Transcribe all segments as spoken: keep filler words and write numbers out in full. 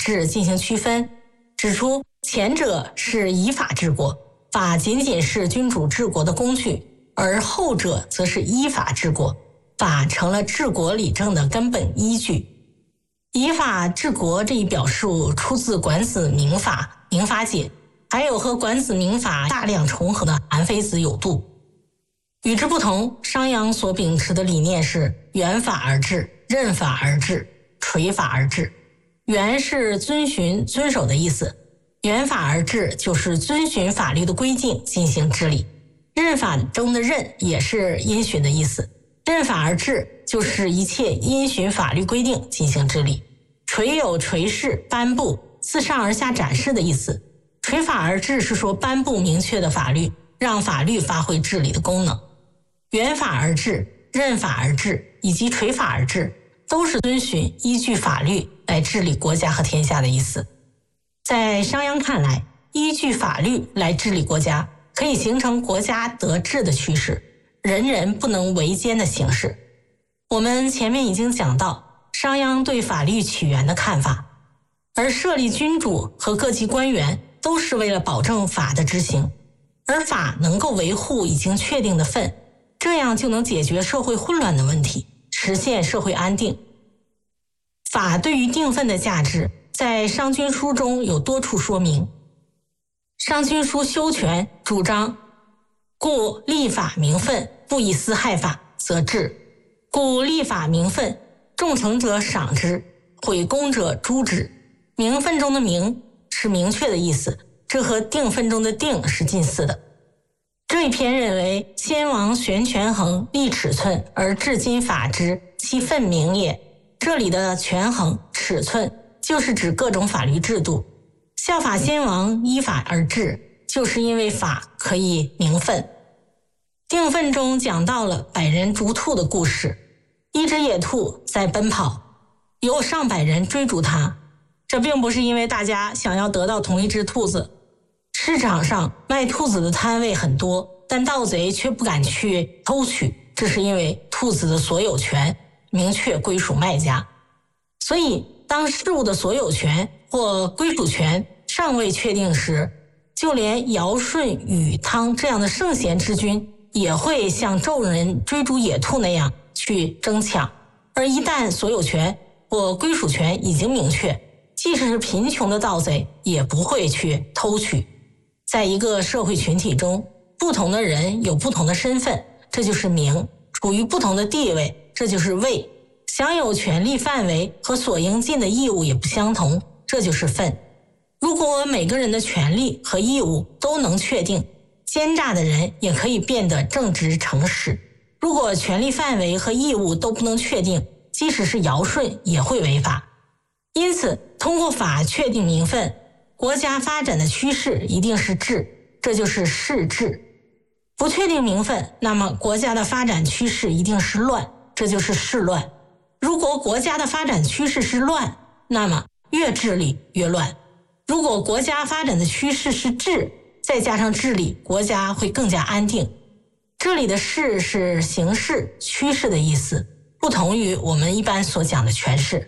治进行区分，指出前者是以法治国，法仅仅是君主治国的工具，而后者则是依法治国，法成了治国理政的根本依据。以法治国这一表述出自管子民法民法解，还有和管子民法大量重合的韩非子有度。与之不同，商鞅所秉持的理念是原法而治，任法而治，垂法而治。原是遵循遵守的意思，原法而治就是遵循法律的规定进行治理。任法中的任也是因循的意思，任法而治就是一切因循法律规定进行治理。垂有垂示、颁布、自上而下展示的意思。垂法而治是说颁布明确的法律，让法律发挥治理的功能。原法而治、任法而治以及垂法而治都是遵循依据法律来治理国家和天下的意思。在商鞅看来，依据法律来治理国家可以形成国家得治的趋势，人人不能违奸的形式。我们前面已经讲到商鞅对法律起源的看法，而设立君主和各级官员都是为了保证法的执行，而法能够维护已经确定的分，这样就能解决社会混乱的问题，实现社会安定。法对于定分的价值在商君书中有多处说明。商君书修权主张，故立法明分，不以私害法，则治。故立法明分，重成者赏之，毁公者诛之。明分中的明是明确的意思，这和定分中的定是近似的。这一篇认为，先王悬权衡，立尺寸，而至今法之，其分明也。这里的权衡、尺寸就是指各种法律制度。效法先王依法而治，就是因为法可以明分。定分中讲到了百人逐兔的故事，一只野兔在奔跑，有上百人追逐它。这并不是因为大家想要得到同一只兔子，市场上卖兔子的摊位很多，但盗贼却不敢去偷取，这是因为兔子的所有权明确归属卖家。所以当事物的所有权或归属权尚未确定时，就连尧舜禹汤这样的圣贤之君也会像纣人追逐野兔那样去争抢。而一旦所有权或归属权已经明确，即使是贫穷的盗贼也不会去偷取。在一个社会群体中，不同的人有不同的身份，这就是名；处于不同的地位，这就是位；享有权利范围和所应尽的义务也不相同，这就是分。如果每个人的权利和义务都能确定，奸诈的人也可以变得正直诚实。如果权利范围和义务都不能确定，即使是尧舜也会违法。因此，通过法确定名分，国家发展的趋势一定是治，这就是世治。不确定名分，那么国家的发展趋势一定是乱，这就是世乱。如果国家的发展趋势是乱，那么越治理越乱。如果国家发展的趋势是治，再加上治理，国家会更加安定。这里的势是形势、趋势的意思，不同于我们一般所讲的权势。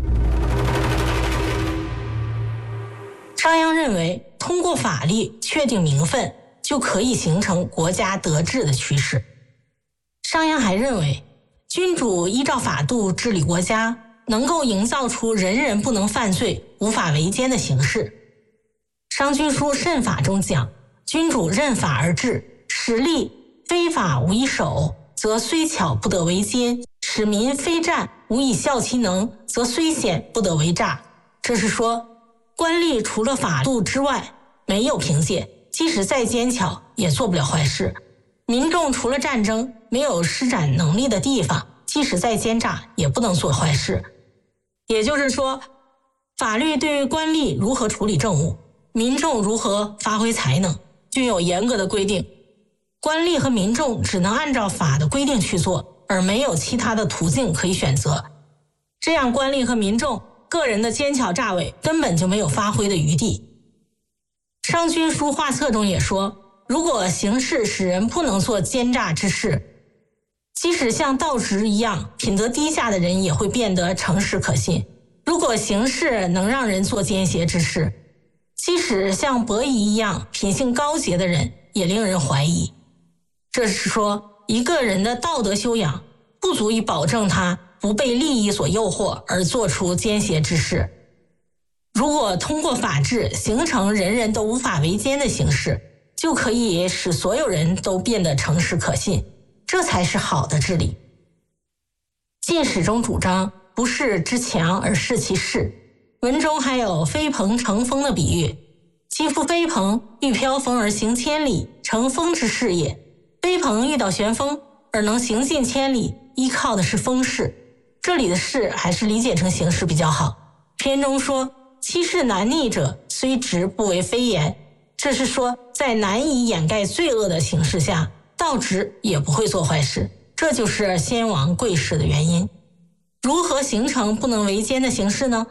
商鞅认为，通过法律确定名分，就可以形成国家得治的趋势。商鞅还认为，君主依照法度治理国家，能够营造出人人不能犯罪、无法违奸的形式。商君书慎法中讲，君主任法而治，使吏非法无以守，则虽巧不得为奸；使民非战无以效其能，则虽险不得为诈。这是说，官吏除了法度之外没有凭借，即使再奸巧也做不了坏事；民众除了战争没有施展能力的地方，即使再奸诈也不能做坏事。也就是说，法律对于官吏如何处理政务，民众如何发挥才能，均有严格的规定。官吏和民众只能按照法的规定去做，而没有其他的途径可以选择。这样官吏和民众个人的奸巧诈伪根本就没有发挥的余地。商君书画册中也说，如果形势使人不能做奸诈之事，即使像道直一样品德低下的人也会变得诚实可信。 如果形势能让人做奸邪之事，即使像伯夷一样品性高洁的人也令人怀疑。这是说，一个人的道德修养不足以保证他不被利益所诱惑而做出奸邪之事。如果通过法治形成人人都无法为奸的形势，就可以使所有人都变得诚实可信，这才是好的治理。晋始终主张不是之强而是其势，文中还有飞鹏乘风的比喻，其夫飞鹏欲飘风而行千里，乘风之势也。飞鹏遇到旋风而能行进千里，依靠的是风势。这里的势还是理解成形势比较好。篇中说欺世难逆者虽直不为非言，这是说在难以掩盖罪恶的形势下，道直也不会做坏事，这就是先王贵氏的原因。如何形成不能为奸的形势呢？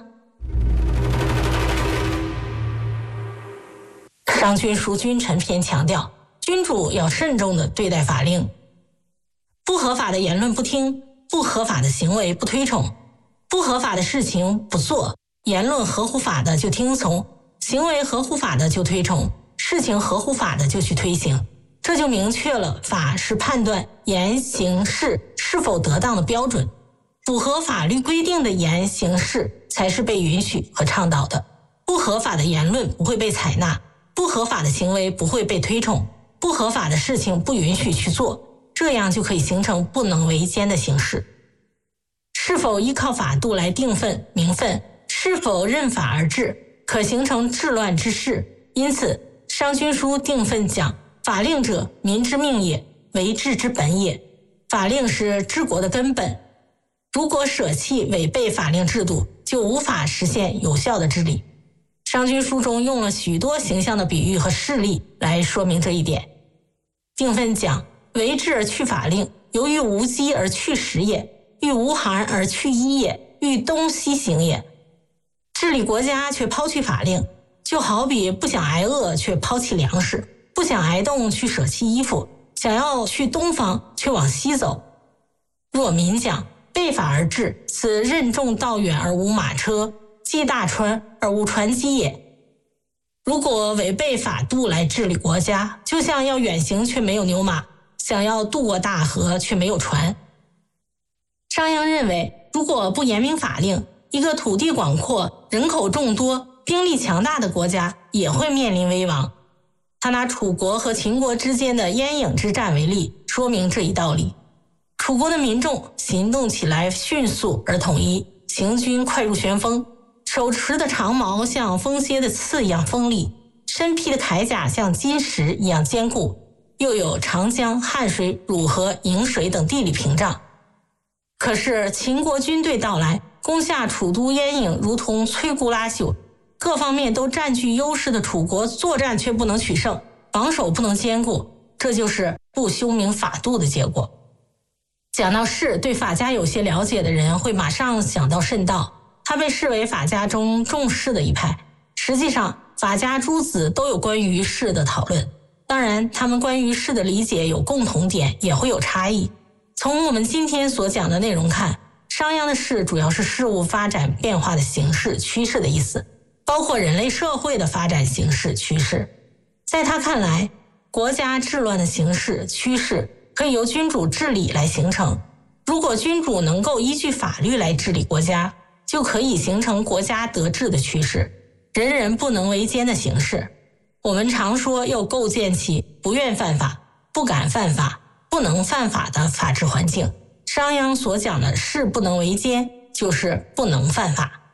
商君书君臣篇强调，君主要慎重地对待法令，不合法的言论不听，不合法的行为不推崇，不合法的事情不做，言论合乎法的就听从，行为合乎法的就推崇，事情合乎法的就去推行。这就明确了法是判断言行事是否得当的标准，符合法律规定的言行事才是被允许和倡导的，不合法的言论不会被采纳，不合法的行为不会被推崇，不合法的事情不允许去做，这样就可以形成不能为奸的形式。是否依靠法度来定分明分，是否任法而治，可形成治乱之势。因此商君书定分讲，法令者民之命也，为治之本也。法令是治国的根本，如果舍弃违背法令制度，就无法实现有效的治理。商君书中用了许多形象的比喻和事例来说明这一点。定分讲，为治而去法令，由于无机而去时也，欲无寒而去衣也，欲东西行也。治理国家却抛去法令，就好比不想挨饿却抛弃粮食，不想挨冻去舍弃衣服，想要去东方却往西走。若民讲，背法而治，此任重道远而无马车，济大川而无船机也。如果违背法度来治理国家，就像要远行却没有牛马，想要渡过大河却没有船。商鞅认为，如果不严明法令，一个土地广阔、人口众多、兵力强大的国家也会面临危亡。他拿楚国和秦国之间的鄢郢之战为例，说明这一道理。楚国的民众行动起来迅速而统一，行军快如旋风，手持的长矛像锋蝎的刺一样锋利，身披的铠甲像金石一样坚固，又有长江、汉水、汝河、颍水等地理屏障。可是秦国军队到来，攻下楚都鄢郢如同摧枯拉朽，各方面都占据优势的楚国作战却不能取胜，防守不能坚固，这就是不修明法度的结果。讲到士，对法家有些了解的人会马上想到慎道，他被视为法家中重士的一派。实际上法家诸子都有关于士的讨论，当然他们关于士的理解有共同点，也会有差异。从我们今天所讲的内容看，商鞅的士主要是事物发展变化的形势趋势的意思，包括人类社会的发展形势趋势。在他看来，国家治乱的形势趋势可以由君主治理来形成，如果君主能够依据法律来治理国家，就可以形成国家得治的趋势，人人不能为奸的形势。我们常说要构建起不愿犯法、不敢犯法、不能犯法的法治环境。商鞅所讲的士不能为奸，就是不能犯法。